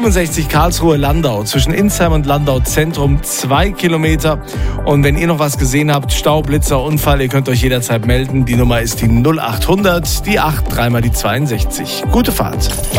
65 Karlsruhe-Landau, zwischen Insheim und Landau Zentrum 2 Kilometer. Und wenn ihr noch was gesehen habt, Stau, Blitzer, Unfall, ihr könnt euch jederzeit melden. Die Nummer ist die 0800, die 8, dreimal die 62. Gute Fahrt.